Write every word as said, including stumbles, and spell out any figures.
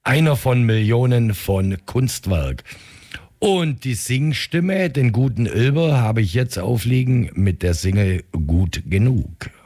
Einer von Millionen von Kunstwerk. Und die Singstimme, den guten Ilber, habe ich jetzt aufliegen mit der Single Gut genug.